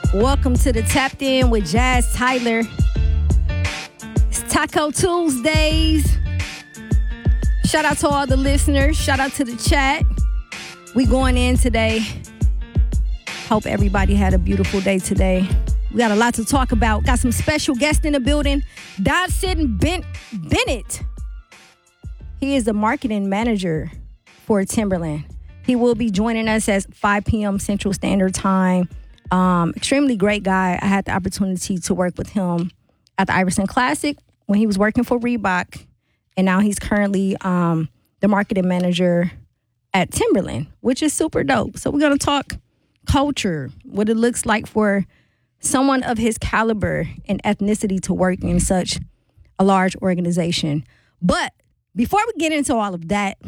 Welcome to the Tapped In with Jazz Tyler. It's Taco Tuesdays. Shout out to all the listeners. Shout out to the chat. We going in today. Hope everybody had a beautiful day today. We got a lot to talk about. Got some special guests in the building. Dodson Bennett. He is the marketing manager for Timberland. He will be joining us at 5 p.m. Central Standard Time. Extremely great guy. I had the opportunity to work with him at the Iverson Classic when he was working for Reebok. And now he's currently the marketing manager at Timberland, which is super dope. So we're going to talk culture, what it looks like for someone of his caliber and ethnicity to work in such a large organization. But before we get into all of that,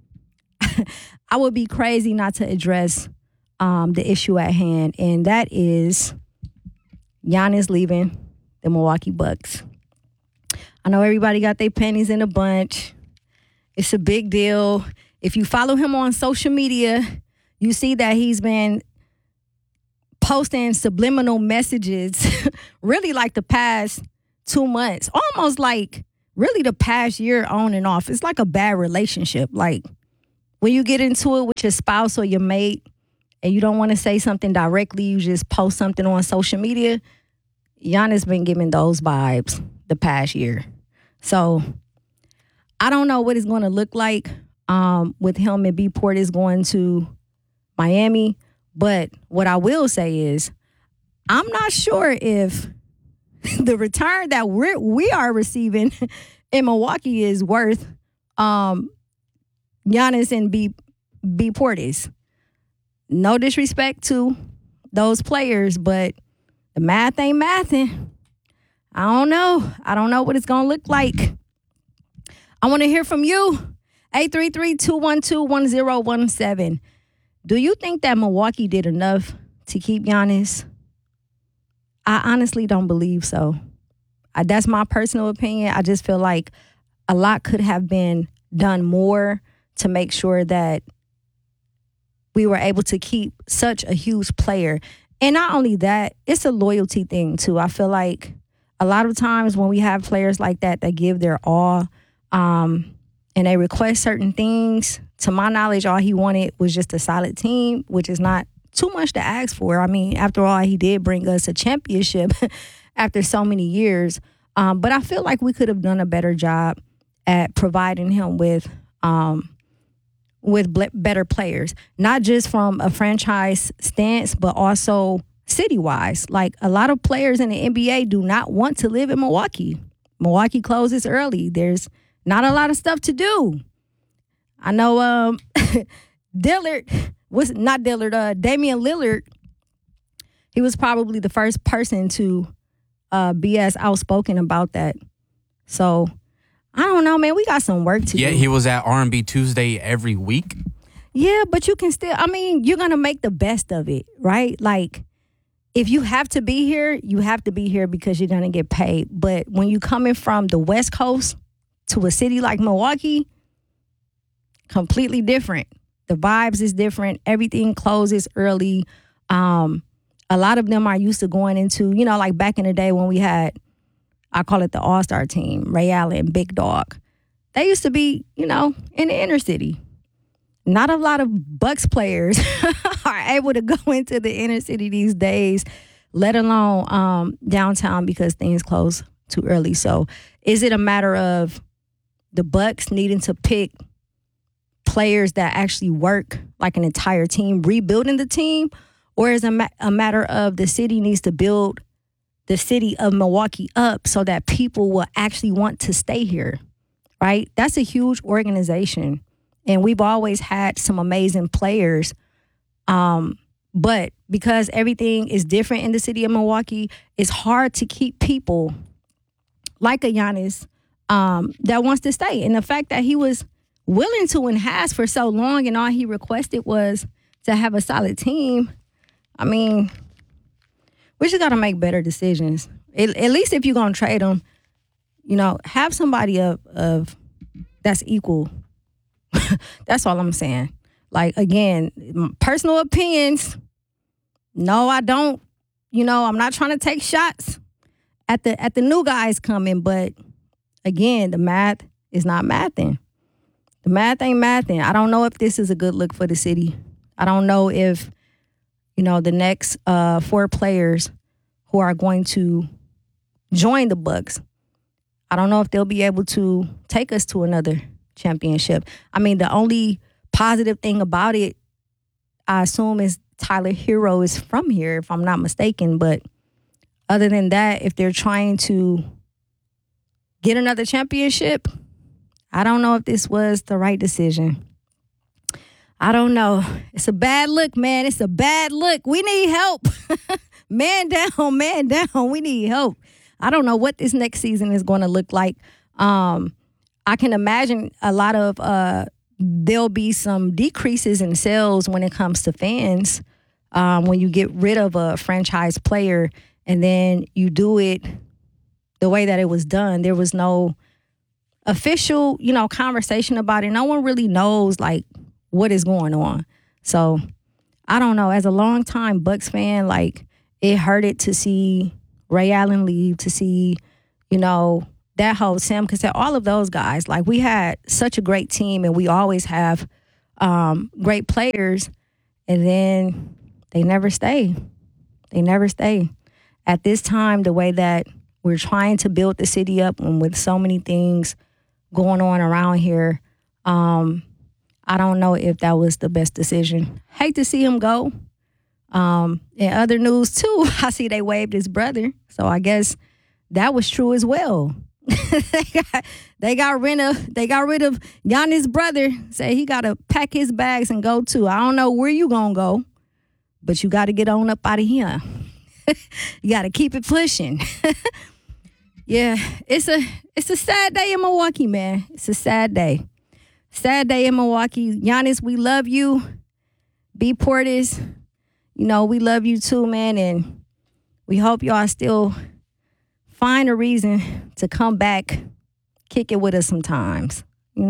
I would be crazy not to address the issue at hand, and that is Giannis leaving the Milwaukee Bucks. I know everybody got their pennies in a bunch. It's a big deal. If you follow him on social media, you see that he's been posting subliminal messages really like the past 2 months, almost like really the past year on and off. It's like a bad relationship. Like when you get into it with your spouse or your mate, and you don't want to say something directly, you just post something on social media. Giannis been giving those vibes the past year. So I don't know what it's going to look like with him and B. Portis going to Miami. But what I will say is I'm not sure if the return that we are receiving in Milwaukee is worth Giannis and B. Portis. No disrespect to those players, but the math ain't mathing. I don't know. I don't know what it's going to look like. I want to hear from you. 833-212-1017. Do you think that Milwaukee did enough to keep Giannis? I honestly don't believe so. That's my personal opinion. I just feel like a lot could have been done more to make sure that we were able to keep such a huge player. And not only that, it's a loyalty thing too. I feel like a lot of times when we have players like that give their all and they request certain things, to my knowledge, all he wanted was just a solid team, which is not too much to ask for. I mean, after all, he did bring us a championship after so many years. But I feel like we could have done a better job at providing him with better players, not just from a franchise stance, but also city-wise. Like a lot of players in the NBA do not want to live in Milwaukee. Milwaukee closes early. There's not a lot of stuff to do. I know Damian Lillard, he was probably the first person to be as outspoken about that. So I don't know, man. We got some work to do. Yeah, he was at R&B Tuesday every week. Yeah, but you can still, I mean, you're going to make the best of it, right? Like, if you have to be here, you have to be here because you're going to get paid. But when you coming from the West Coast to a city like Milwaukee, completely different. The vibes is different. Everything closes early. A lot of them are used to going into, like back in the day when we had, I call it the all-star team, Ray Allen, Big Dog. They used to be, in the inner city. Not a lot of Bucks players are able to go into the inner city these days, let alone downtown because things close too early. So is it a matter of the Bucks needing to pick players that actually work like an entire team, rebuilding the team? Or is it a matter of the city needs to build the city of Milwaukee up so that people will actually want to stay here, right? That's a huge organization. And we've always had some amazing players. But because everything is different in the city of Milwaukee, it's hard to keep people like a Giannis that wants to stay. And the fact that he was willing to and has for so long and all he requested was to have a solid team, I mean, we just got to make better decisions. At least if you're going to trade them, have somebody of that's equal. That's all I'm saying. Like, again, personal opinions. No, I don't I'm not trying to take shots at the new guys coming, but again, the math is not mathing. The math ain't mathing. I don't know if this is a good look for the city. I don't know if, the next 4 players who are going to join the Bucks, I don't know if they'll be able to take us to another championship. I mean, the only positive thing about it, I assume, is Tyler Hero is from here, if I'm not mistaken. But other than that, if they're trying to get another championship, I don't know if this was the right decision. I don't know. It's a bad look, man. It's a bad look. We need help. Man down, man down. We need help. I don't know what this next season is going to look like. I can imagine a lot of there'll be some decreases in sales when it comes to fans. When you get rid of a franchise player and then you do it the way that it was done, there was no official, conversation about it. No one really knows like what is going on. So I don't know. As a longtime Bucks fan, like it hurted to see Ray Allen leave, to see, that whole Sam Cassell, all of those guys. Like we had such a great team and we always have great players, and then they never stay. They never stay. At this time, the way that we're trying to build the city up and with so many things going on around here, I don't know if that was the best decision. Hate to see him go. In other news, too, I see they waived his brother. So I guess that was true as well. they got rid of Giannis' brother. Say he got to pack his bags and go too. I don't know where you going to go, but you got to get on up out of here. You got to keep it pushing. Yeah, it's a sad day in Milwaukee, man. It's a sad day. Sad day in Milwaukee. Giannis, we love you. B. Portis, we love you too, man, and we hope y'all still find a reason to come back, kick it with us sometimes,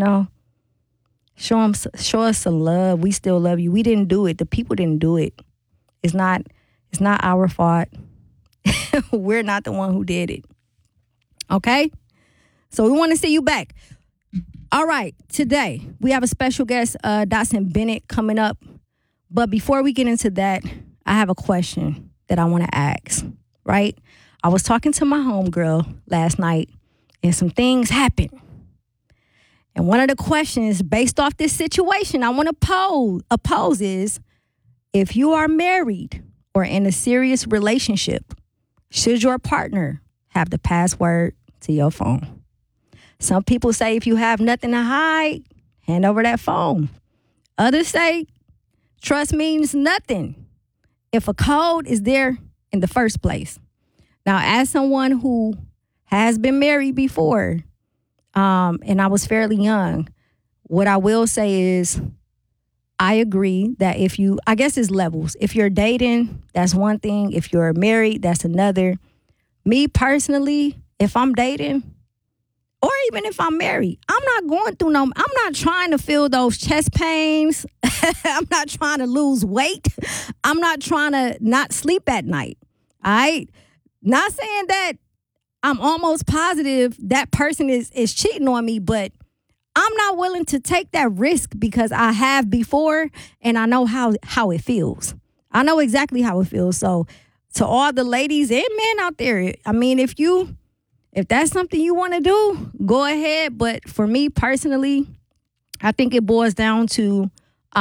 Show us some love. We still love you. We didn't do it. The people didn't do it. It's not our fault. We're not the one who did it. Okay? So we want to see you back. All right, today we have a special guest, Dotson Bennett, coming up. But before we get into that, I have a question that I want to ask, right? I was talking to my homegirl last night, and some things happened. And one of the questions based off this situation I want to pose is, if you are married or in a serious relationship, should your partner have the password to your phone? Some people say if you have nothing to hide, hand over that phone. Others say trust means nothing if a code is there in the first place. Now, as someone who has been married before, and I was fairly young, what I will say is I agree that I guess it's levels. If you're dating, that's one thing. If you're married, that's another. Me personally, if I'm dating, or even if I'm married, I'm not trying to feel those chest pains. I'm not trying to lose weight. I'm not trying to not sleep at night. All right? Not saying that I'm almost positive that person is cheating on me, but I'm not willing to take that risk because I have before and I know how it feels. I know exactly how it feels. So to all the ladies and men out there, I mean, if that's something you want to do, go ahead. But for me personally, I think it boils down to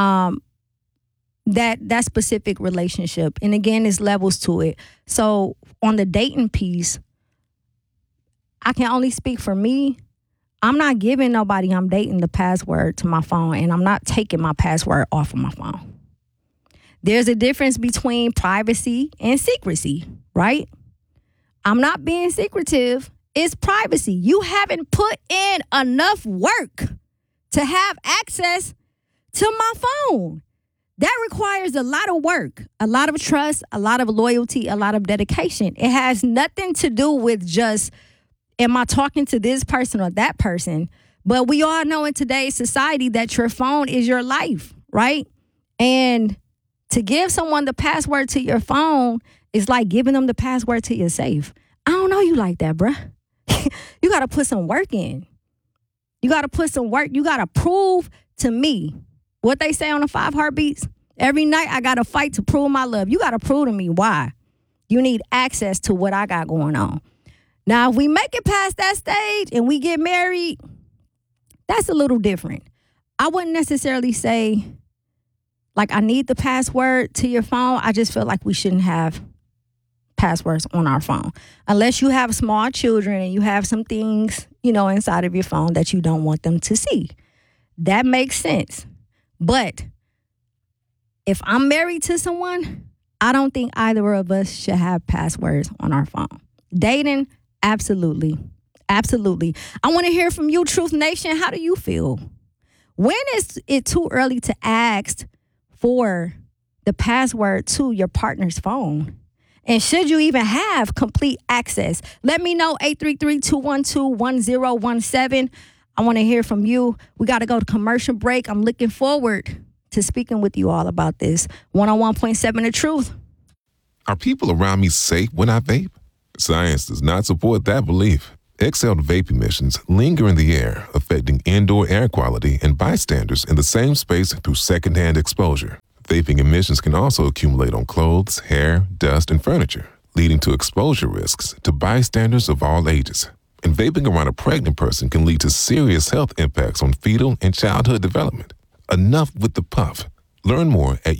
that specific relationship. And again, there's levels to it. So on the dating piece, I can only speak for me. I'm not giving nobody I'm dating the password to my phone, and I'm not taking my password off of my phone. There's a difference between privacy and secrecy, right? I'm not being secretive. It's privacy. You haven't put in enough work to have access to my phone. That requires a lot of work, a lot of trust, a lot of loyalty, a lot of dedication. It has nothing to do with just, am I talking to this person or that person? But we all know in today's society that your phone is your life, right? And to give someone the password to your phone It's like giving them the password to your safe. I don't know you like that, bruh. You got to put some work in. You got to put some work. You got to prove to me what they say on the 5 Heartbeats. Every night I got to fight to prove my love. You got to prove to me why. You need access to what I got going on. Now, if we make it past that stage and we get married, that's a little different. I wouldn't necessarily say, like, I need the password to your phone. I just feel like we shouldn't have passwords on our phone. Unless you have small children and you have some things, inside of your phone that you don't want them to see. That makes sense. But if I'm married to someone, I don't think either of us should have passwords on our phone. Dating, absolutely. Absolutely. I want to hear from you, Truth Nation. How do you feel? When is it too early to ask for the password to your partner's phone? And should you even have complete access? Let me know, 833-212-1017. I want to hear from you. We got to go to commercial break. I'm looking forward to speaking with you all about this. 101.7 The Truth. Are people around me safe when I vape? Science does not support that belief. Exhaled vape emissions linger in the air, affecting indoor air quality and bystanders in the same space through secondhand exposure. Vaping emissions can also accumulate on clothes, hair, dust, and furniture, leading to exposure risks to bystanders of all ages. And vaping around a pregnant person can lead to serious health impacts on fetal and childhood development. Enough with the puff. Learn more at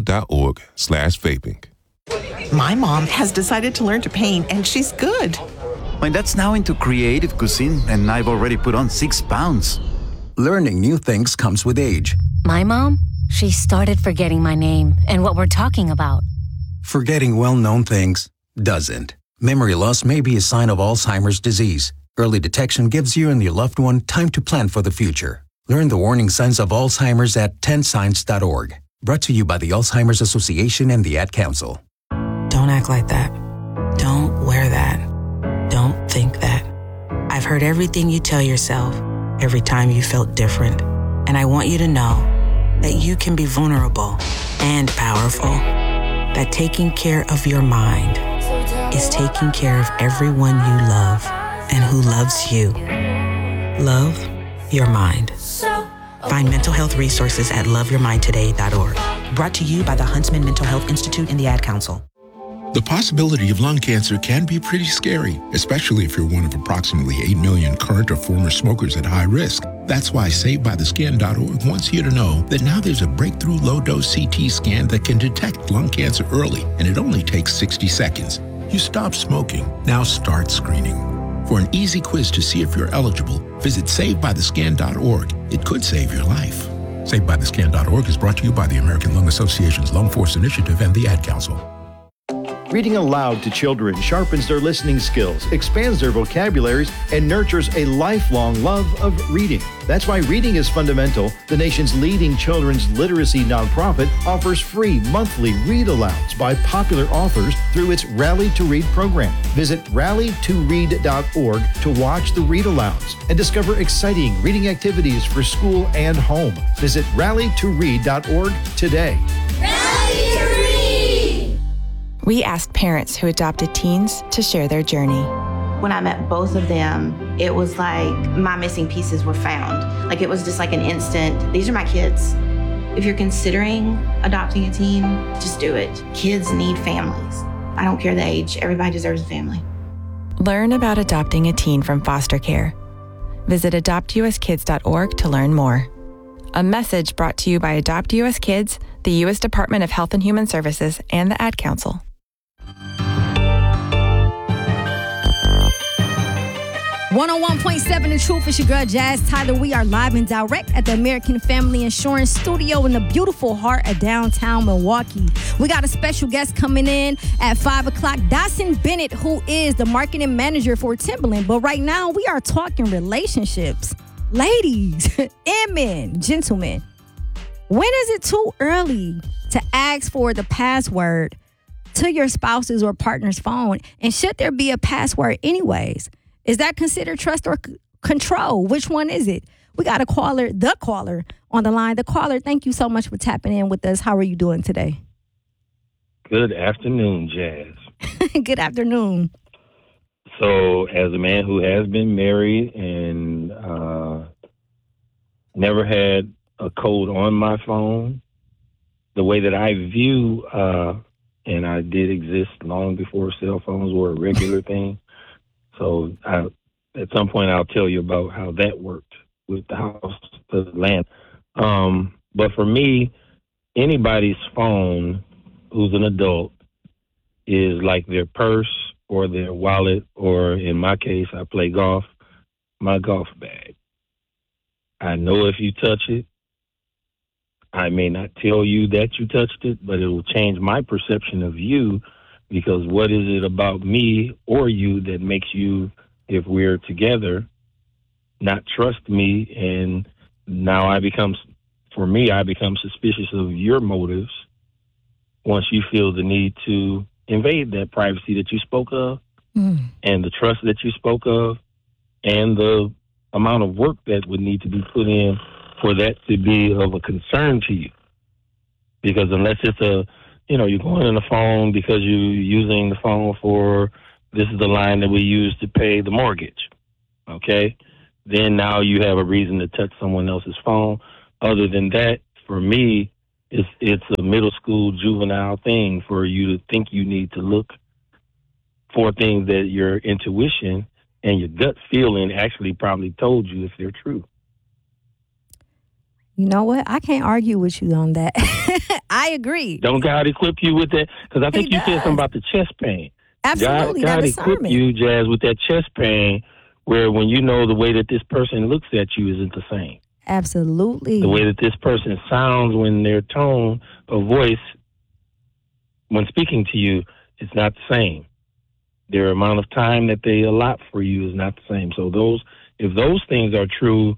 ul.org/vaping. My mom has decided to learn to paint, and she's good. My dad's now into creative cuisine, and I've already put on 6 pounds. Learning new things comes with age. My mom? She started forgetting my name and what we're talking about. Forgetting well-known things doesn't. Memory loss may be a sign of Alzheimer's disease. Early detection gives you and your loved one time to plan for the future. Learn the warning signs of Alzheimer's at 10signs.org. Brought to you by the Alzheimer's Association and the Ad Council. Don't act like that. Don't wear that. Don't think that. I've heard everything you tell yourself every time you felt different. And I want you to know that you can be vulnerable and powerful. That taking care of your mind is taking care of everyone you love and who loves you. Love your mind. Find mental health resources at loveyourmindtoday.org. Brought to you by the Huntsman Mental Health Institute and the Ad Council. The possibility of lung cancer can be pretty scary, especially if you're one of approximately 8 million current or former smokers at high risk. That's why SaveByTheScan.org wants you to know that now there's a breakthrough low-dose CT scan that can detect lung cancer early, and it only takes 60 seconds. You stop smoking, now start screening. For an easy quiz to see if you're eligible, visit SaveByTheScan.org. It could save your life. SaveByTheScan.org is brought to you by the American Lung Association's Lung Force Initiative and the Ad Council. Reading aloud to children sharpens their listening skills, expands their vocabularies, and nurtures a lifelong love of reading. That's why Reading is Fundamental, the nation's leading children's literacy nonprofit, offers free monthly read-alouds by popular authors through its Rally to Read program. Visit rallytoread.org to watch the read-alouds and discover exciting reading activities for school and home. Visit rallytoread.org today. Rally to Read! We asked parents who adopted teens to share their journey. When I met both of them, it was like my missing pieces were found. Like it was just like an instant, these are my kids. If you're considering adopting a teen, just do it. Kids need families. I don't care the age, everybody deserves a family. Learn about adopting a teen from foster care. Visit adoptuskids.org to learn more. A message brought to you by Adopt U.S. Kids, the U.S. Department of Health and Human Services, and the Ad Council. 101.7 The Truth. It's your girl, Jazz Tyler. We are live and direct at the American Family Insurance Studio in the beautiful heart of downtown Milwaukee. We got a special guest coming in at 5 o'clock, Dawson Bennett, who is the marketing manager for Timberland. But right now, we are talking relationships. Ladies and men, gentlemen, when is it too early to ask for the password to your spouse's or partner's phone? And should there be a password anyways? Is that considered trust or control? Which one is it? We got the caller on the line. The caller, thank you so much for tapping in with us. How are you doing today? Good afternoon, Jazz. Good afternoon. So, as a man who has been married and never had a code on my phone, the way that I view, and I did exist long before cell phones were a regular thing. So, at some point, I'll tell you about how that worked with the house, the land. But for me, anybody's phone who's an adult is like their purse or their wallet, or in my case, I play golf, my golf bag. I know if you touch it, I may not tell you that you touched it, but it will change my perception of you, because what is it about me or you that makes you, if we're together, not trust me? And now I become suspicious of your motives once you feel the need to invade that privacy that you spoke of, and the trust that you spoke of, and the amount of work that would need to be put in for that to be of a concern to you. Because unless it's you're going on the phone because you're using the phone for, this is the line that we use to pay the mortgage, okay? Then now you have a reason to touch someone else's phone. Other than that, for me, it's a middle school juvenile thing for you to think you need to look for things that your intuition and your gut feeling actually probably told you if they're true. You know what? I can't argue with you on that. I agree. Don't God equip you with that? Because I think you said something about the chest pain. Absolutely. God equip you, Jazz, with that chest pain where when you know the way that this person looks at you isn't the same. Absolutely. The way that this person sounds when their tone of voice, when speaking to you, is not the same. Their amount of time that they allot for you is not the same. So if those things are true,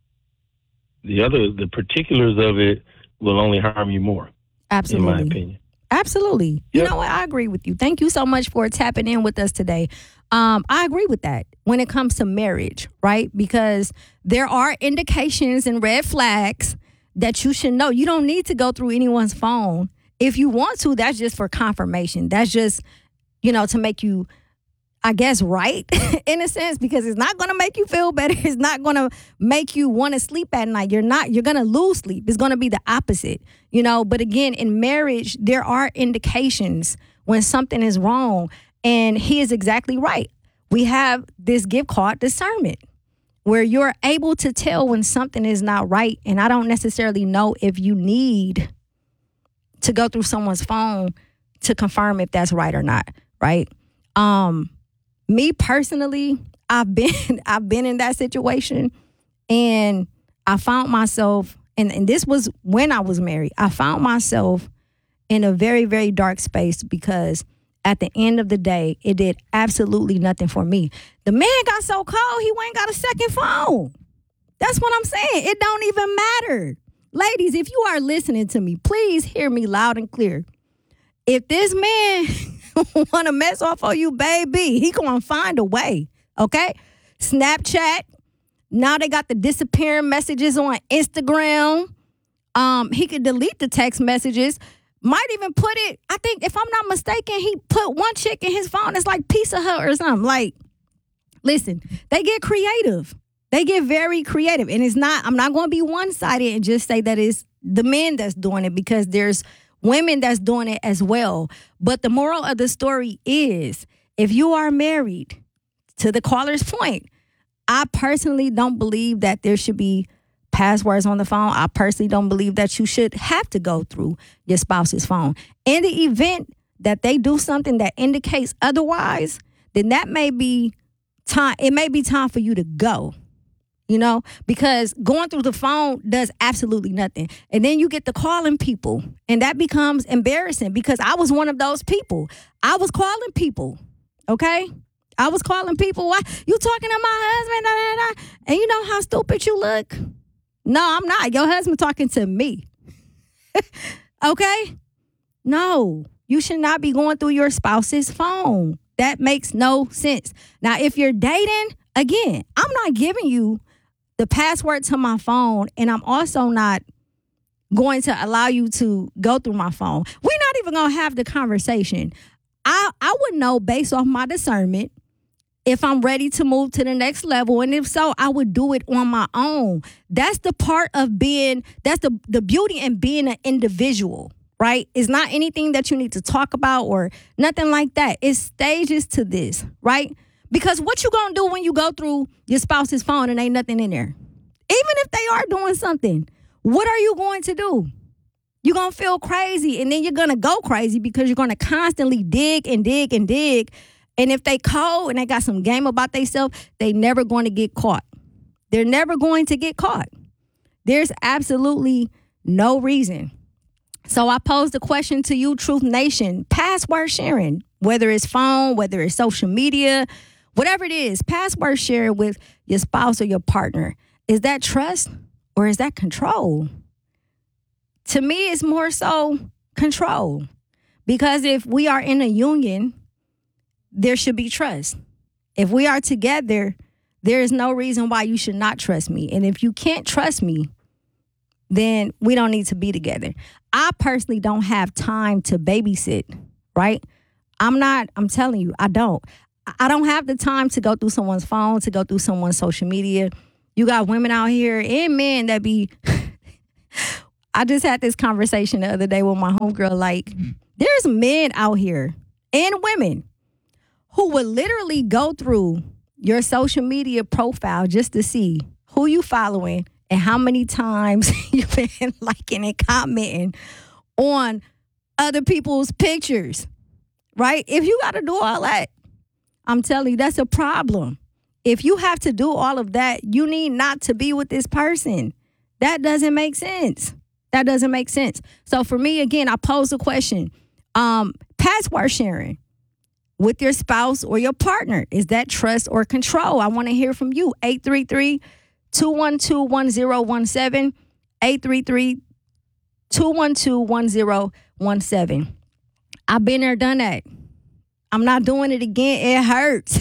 the particulars of it will only harm you more. Absolutely. In my opinion. Absolutely. Yep. You know what? I agree with you. Thank you so much for tapping in with us today. I agree with that when it comes to marriage, right? Because there are indications and red flags that you should know. You don't need to go through anyone's phone. If you want to, that's just for confirmation. That's just, to make you, I guess, right in a sense, because it's not going to make you feel better. It's not going to make you want to sleep at night. You're going to lose sleep. It's going to be the opposite, But again, in marriage, there are indications when something is wrong. And he is exactly right. We have this gift called discernment, where you're able to tell when something is not right. And I don't necessarily know if you need to go through someone's phone to confirm if that's right or not, right? Me personally, I've been in that situation, and I found myself, and this was when I was married, I found myself in a very, very dark space, because at the end of the day, it did absolutely nothing for me. The man got so cold, he went and got a second phone. That's what I'm saying. It don't even matter. Ladies, if you are listening to me, please hear me loud and clear. If this man want to mess off on you, baby, he going to find a way, okay? Snapchat. Now they got the disappearing messages on Instagram. He could delete the text messages. Might even put it, I think, if I'm not mistaken, he put one chick in his phone. It's like Pizza Hut or something. Like, listen, they get creative. They get very creative. And I'm not going to be one-sided and just say that it's the men that's doing it, because there's women that's doing it as well. But the moral of the story is, if you are married, to the caller's point, I personally don't believe that there should be passwords on the phone. I personally don't believe that you should have to go through your spouse's phone. In the event that they do something that indicates otherwise, then that may be time. It may be time for you to go, because going through the phone does absolutely nothing. And then you get to calling people, and that becomes embarrassing, because I was one of those people. I was calling people, okay? I was calling people. Why you talking to my husband? Da, da, da. And you know how stupid you look? No, I'm not. Your husband talking to me. Okay? No, you should not be going through your spouse's phone. That makes no sense. Now, if you're dating, again, I'm not giving you the password to my phone, and I'm also not going to allow you to go through my phone. We're not even gonna have the conversation. I would know based off my discernment if I'm ready to move to the next level. And if so, I would do it on my own. That's the part of being, that's the beauty in being an individual, right? It's not anything that you need to talk about or nothing like that. It's stages to this, right? Because what you gonna do when you go through your spouse's phone and ain't nothing in there? Even if they are doing something, what are you going to do? You're going to feel crazy, and then you're going to go crazy because you're going to constantly dig and dig and dig. And if they cold and they got some game about themselves, they never going to get caught. They're never going to get caught. There's absolutely no reason. So I posed a question to you, Truth Nation. Password sharing, whether it's phone, whether it's social media, whatever it is, password sharing with your spouse or your partner. Is that trust or is that control? To me, it's more so control. Because if we are in a union, there should be trust. If we are together, there is no reason why you should not trust me. And if you can't trust me, then we don't need to be together. I personally don't have time to babysit, right? I'm telling you, I don't. I don't have the time to go through someone's phone, to go through someone's social media. You got women out here and men that be... I just had this conversation the other day with my homegirl. Like, there's men out here and women who would literally go through your social media profile just to see who you following and how many times you've been liking and commenting on other people's pictures, right? If you got to do all that, I'm telling you, that's a problem. If you have to do all of that, you need not to be with this person. That doesn't make sense. That doesn't make sense. So for me, again, I pose a question. Password sharing with your spouse or your partner, is that trust or control? I want to hear from you. 833-212-1017. 833-212-1017. I've been there, done that. I'm not doing it again. It hurts.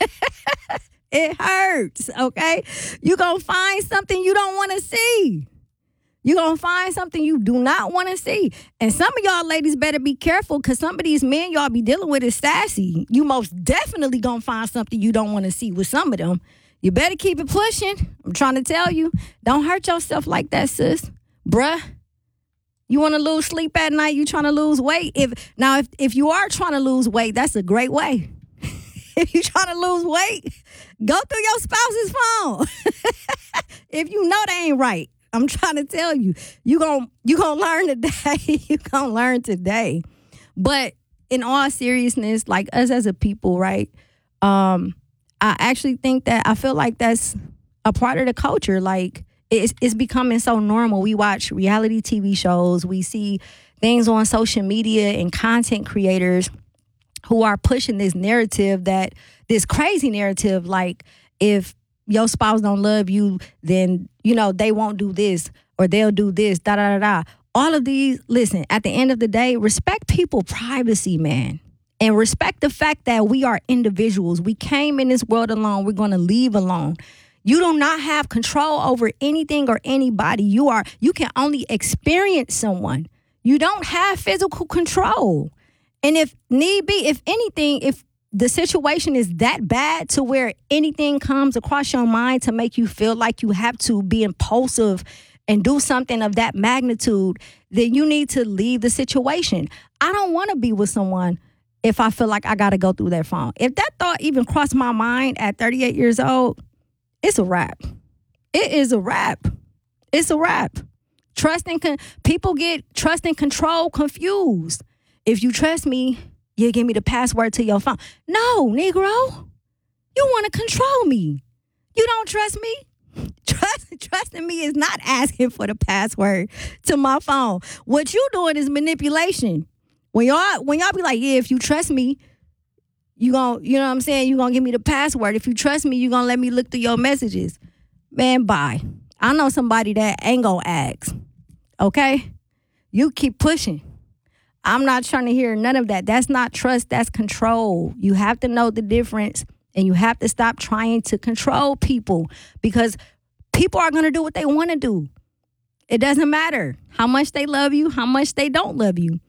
It hurts, okay? You're going to find something you don't want to see. You're going to find something you do not want to see. And some of y'all ladies better be careful because some of these men y'all be dealing with is sassy. You most definitely going to find something you don't want to see with some of them. You better keep it pushing. I'm trying to tell you. Don't hurt yourself like that, sis. Bruh, you want to lose sleep at night? You trying to lose weight? If you are trying to lose weight, that's a great way. If you're trying to lose weight, go through your spouse's phone. If you know they ain't right. I'm trying to tell you, you gonna learn today. You gonna learn today. But in all seriousness, like us as a people, right? I actually think that I feel like that's a part of the culture. Like it's becoming so normal. We watch reality TV shows. We see things on social media and content creators who are pushing this narrative, this crazy narrative, like if your spouse don't love you, then, they won't do this or they'll do this, da-da-da-da. All of these, listen, at the end of the day, respect people's privacy, man. And respect the fact that we are individuals. We came in this world alone. We're going to leave alone. You do not have control over anything or anybody. You can only experience someone. You don't have physical control. And if need be, if anything, if the situation is that bad to where anything comes across your mind to make you feel like you have to be impulsive and do something of that magnitude, then you need to leave the situation. I don't want to be with someone if I feel like I got to go through their phone. If that thought even crossed my mind at 38 years old, it's a wrap. It is a wrap. It's a wrap. People get trust and control confused. If you trust me, you give me the password to your phone. No, Negro. You want to control me. You don't trust me? Trusting me is not asking for the password to my phone. What you doing is manipulation. When y'all be like, yeah, if you trust me, you know what I'm saying? You gonna give me the password. If you trust me, you gonna let me look through your messages. Man, bye. I know somebody that ain't gonna ask. Okay? You keep pushing. I'm not trying to hear none of that. That's not trust. That's control. You have to know the difference, and you have to stop trying to control people because people are going to do what they want to do. It doesn't matter how much they love you, how much they don't love you.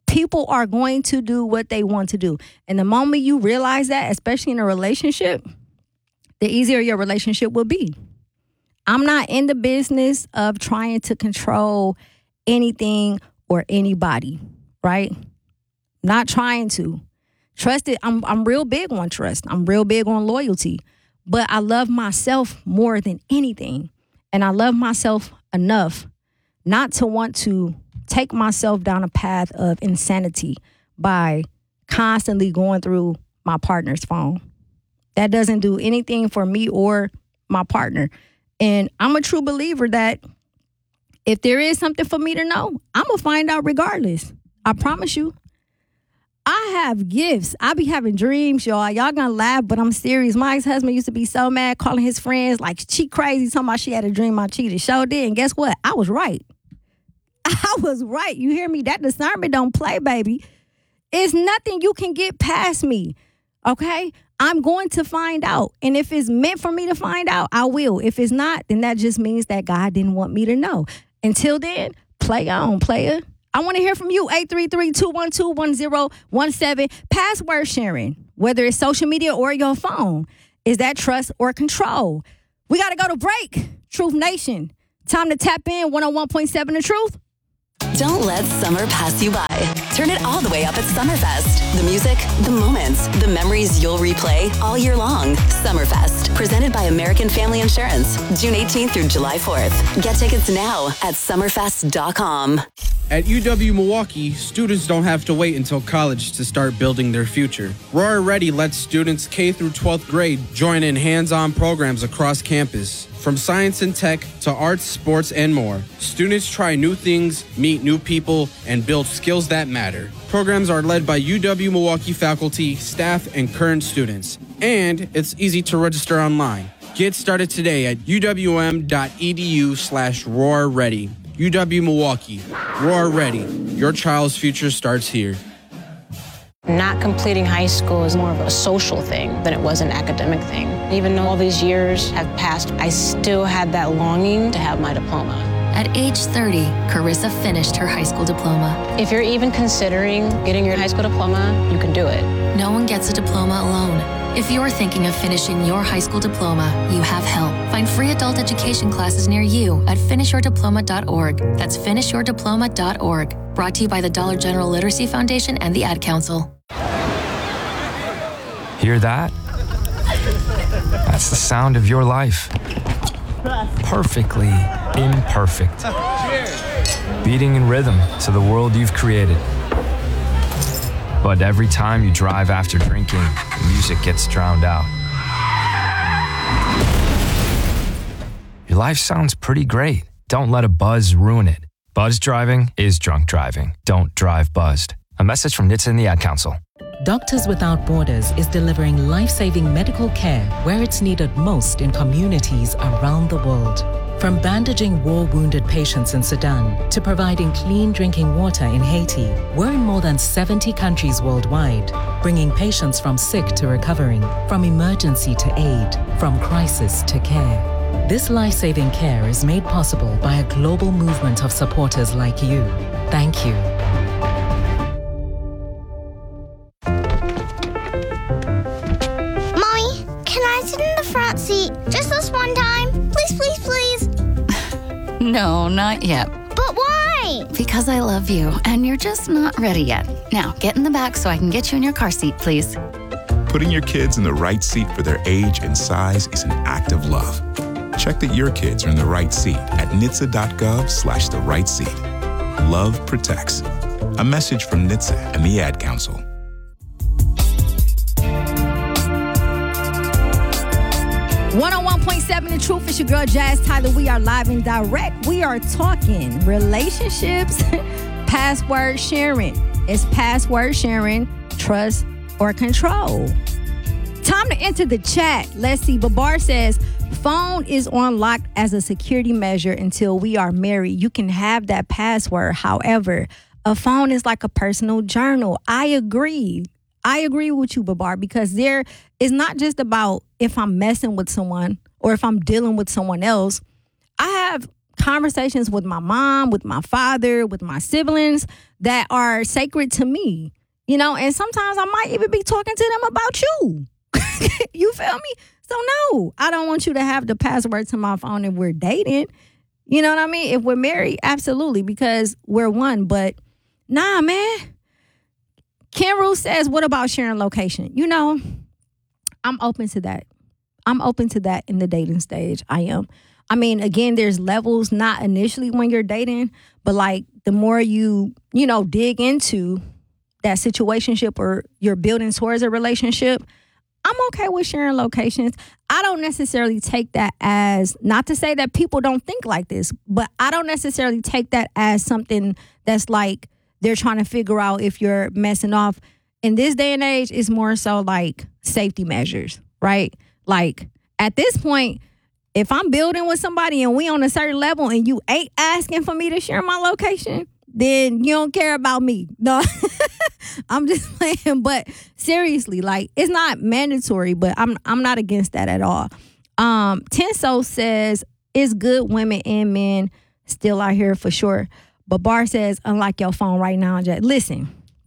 People are going to do what they want to do. And the moment you realize that, especially in a relationship, the easier your relationship will be. I'm not in the business of trying to control anything or anybody, right? Not trying to. Trust it. I'm real big on trust. I'm real big on loyalty. But I love myself more than anything. And I love myself enough not to want to take myself down a path of insanity by constantly going through my partner's phone. That doesn't do anything for me or my partner. And I'm a true believer that if there is something for me to know, I'm going to find out regardless. I promise you. I have gifts. I be having dreams, y'all. Y'all gonna laugh, but I'm serious. My ex-husband used to be so mad, calling his friends like she crazy, talking about she had a dream I cheated. Sure did. And guess what? I was right. I was right. You hear me? That discernment don't play, baby. It's nothing you can get past me. Okay? I'm going to find out. And if it's meant for me to find out, I will. If it's not, then that just means that God didn't want me to know. Until then, play on, player. I want to hear from you, 833-212-1017. Password sharing, whether it's social media or your phone. Is that trust or control? We got to go to break. Truth Nation. Time to tap in 101.7 The Truth. Don't let summer pass you by. Turn it all the way up at Summerfest. The music, the moments, the memories you'll replay all year long. Summerfest, presented by American Family Insurance. June 18th through July 4th. Get tickets now at summerfest.com. At UW-Milwaukee, students don't have to wait until college to start building their future. Roar Ready lets students K through 12th grade join in hands-on programs across campus. From science and tech to arts, sports, and more, students try new things, meet new people, and build skills that matter. Programs are led by UW-Milwaukee faculty, staff, and current students. And it's easy to register online. Get started today at uwm.edu/roarready. UW-Milwaukee. Roar Ready. Your child's future starts here. Not completing high school is more of a social thing than it was an academic thing. Even though all these years have passed, I still had that longing to have my diploma. At age 30, Carissa finished her high school diploma. If you're even considering getting your high school diploma, you can do it. No one gets a diploma alone. If you're thinking of finishing your high school diploma, you have help. Find free adult education classes near you at finishyourdiploma.org. That's finishyourdiploma.org. Brought to you by the Dollar General Literacy Foundation and the Ad Council. Hear that? That's the sound of your life. Perfectly imperfect. Beating in rhythm to the world you've created. But every time you drive after drinking, the music gets drowned out. Your life sounds pretty great. Don't let a buzz ruin it. Buzz driving is drunk driving. Don't drive buzzed. A message from NHTSA and the Ad Council. Doctors Without Borders is delivering life-saving medical care where it's needed most in communities around the world. From bandaging war-wounded patients in Sudan to providing clean drinking water in Haiti, we're in more than 70 countries worldwide, bringing patients from sick to recovering, from emergency to aid, from crisis to care. This life-saving care is made possible by a global movement of supporters like you. Thank you. Mommy, can I sit in the front seat just this one time? Please, please, please. No, not yet. But why? Because I love you, and you're just not ready yet. Now, get in the back so I can get you in your car seat, please. Putting your kids in the right seat for their age and size is an act of love. Check that your kids are in the right seat at NHTSA.gov/the right seat. Love protects. A message from NHTSA and the Ad Council. The Truth. It's your girl Jazz Tyler. We are live and direct. We are talking relationships, password sharing. Is password sharing trust or control? Time to enter the chat. Let's see. Babar says, phone is on lock as a security measure until we are married. You can have that password. However, a phone is like a personal journal. I agree. I agree with you, Babar, because there is not just about if I'm messing with someone or if I'm dealing with someone else. I have conversations with my mom, with my father, with my siblings that are sacred to me. You know, and sometimes I might even be talking to them about you. You feel me? So no, I don't want you to have the password to my phone if we're dating. You know what I mean? If we're married, absolutely, because we're one. But nah, man. Ken Rue says, what about sharing location? You know, I'm open to that. I'm open to that in the dating stage. I am. I mean, again, there's levels, not initially when you're dating, but like the more you know, dig into that situationship or you're building towards a relationship, I'm okay with sharing locations. I don't necessarily take that as, not to say that people don't think like this, but I don't necessarily take that as something that's like they're trying to figure out if you're messing off. In this day and age, it's more so like safety measures, right? Like at this point, if I'm building with somebody and we on a certain level and you ain't asking for me to share my location, then you don't care about me. No, I'm just playing. But seriously, like it's not mandatory, but I'm not against that at all. Tenso says it's good women and men still out here for sure. But Bar says, unlike your phone right now, Jack. Listen,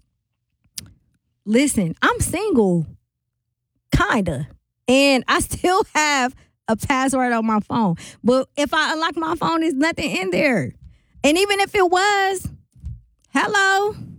I'm single, kinda, and I still have a password on my phone. But if I unlock my phone, there's nothing in there. And even if it was, hello.